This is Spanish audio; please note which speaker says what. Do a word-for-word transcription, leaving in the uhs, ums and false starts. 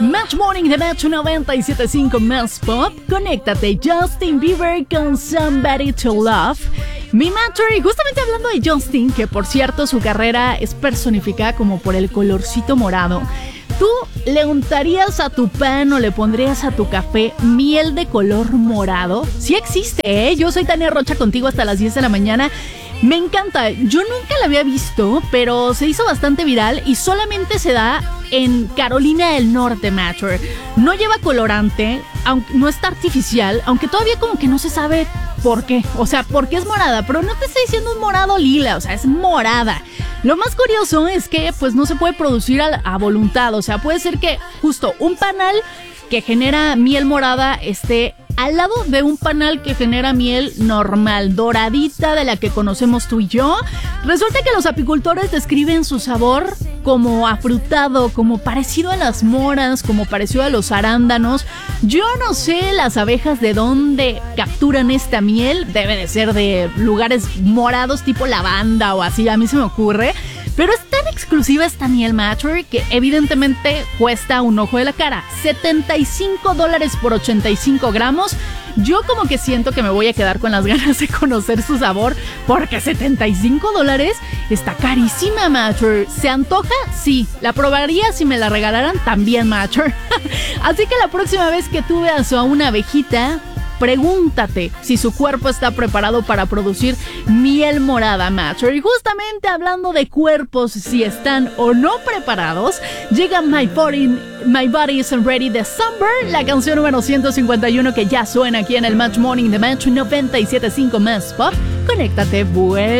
Speaker 1: Match Morning de Match noventa y siete punto cinco más Pop. Conéctate, Justin Bieber con Somebody to Love. Mi Matcher, y justamente hablando de Justin, que por cierto su carrera es personificada como por el colorcito morado. ¿Tú le untarías a tu pan o le pondrías a tu café miel de color morado? Sí existe, ¿eh? Yo soy Tania Rocha contigo hasta las diez de la mañana. Me encanta, yo nunca la había visto, pero se hizo bastante viral y solamente se da en Carolina del Norte, Matcher. No lleva colorante, aunque no está artificial, aunque todavía como que no se sabe por qué. O sea, por qué es morada, pero no te estoy diciendo un morado lila, o sea, es morada. Lo más curioso es que pues no se puede producir a, a voluntad, o sea, puede ser que justo un panal que genera miel morada esté al lado de un panal que genera miel normal, doradita, de la que conocemos tú y yo. Resulta que los apicultores describen su sabor como afrutado, como parecido a las moras, como parecido a los arándanos. Yo no sé las abejas de dónde capturan esta miel, debe de ser de lugares morados tipo lavanda o así, a mí se me ocurre. Pero es tan exclusiva esta miel, Matcher, que evidentemente cuesta un ojo de la cara. setenta y cinco dólares por ochenta y cinco gramos. Yo como que siento que me voy a quedar con las ganas de conocer su sabor, porque setenta y cinco dólares está carísima, Matcher. ¿Se antoja? Sí. ¿La probaría si me la regalaran? También, Matcher. Así que la próxima vez que tú veas a una abejita, pregúntate si su cuerpo está preparado para producir miel morada, Matcher. Y justamente hablando de cuerpos, si están o no preparados, llega My Body, My Body Isn't Ready de Summer, la canción número ciento cincuenta y uno que ya suena aquí en el Match Morning de Match noventa y siete punto cinco más Pop. Conéctate, bueno.